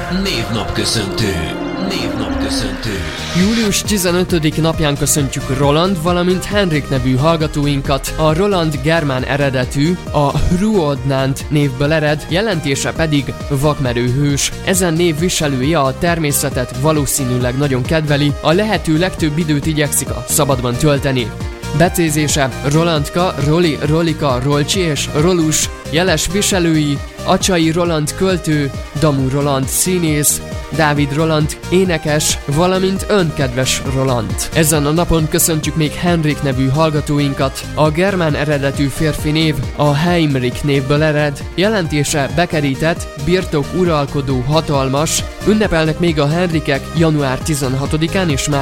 Névnapköszöntő. Július 15. napján köszöntjük Roland, valamint Henrik nevű hallgatóinkat. A Roland germán eredetű, a Hruodnant névből ered, jelentése pedig vakmerő hős. Ezen név viselője a természetet valószínűleg nagyon kedveli, a lehető legtöbb időt igyekszik a szabadban tölteni. Becézése Rolandka, Roli, Rolika, Rolcsi és Rolus, jeles viselői, Acsai Roland költő, Damu Roland színész, Dávid Roland énekes, valamint önkedves Roland. Ezen a napon köszöntjük még Henrik nevű hallgatóinkat. A germán eredetű férfi név a Heimrich névből ered, jelentése bekerített, birtok uralkodó, hatalmas. Ünnepelnek még a Henrikek január 16-án és